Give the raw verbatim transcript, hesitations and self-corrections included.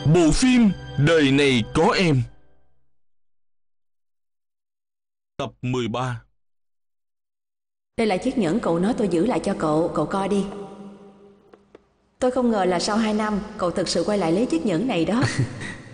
Bộ phim Đời Này Có Em. Tập mười ba. Đây là chiếc nhẫn cậu nói tôi giữ lại cho cậu, cậu coi đi. Tôi không ngờ là sau hai năm cậu thực sự quay lại lấy chiếc nhẫn này đó.